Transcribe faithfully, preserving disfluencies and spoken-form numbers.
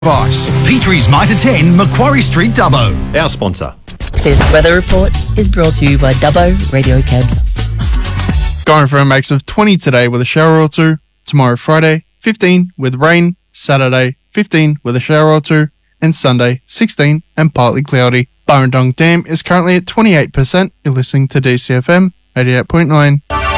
Box. Petrie's Mitre ten, Macquarie Street, Dubbo. Our sponsor. This weather report is brought to you by Dubbo Radio Cabs. Going for a max of twenty today with a shower or two. Tomorrow, Friday, fifteen with rain. Saturday, fifteen with a shower or two. And Sunday, sixteen and partly cloudy. Burrendong Dam is currently at twenty-eight percent. You're listening to D C F M eighty-eight point nine.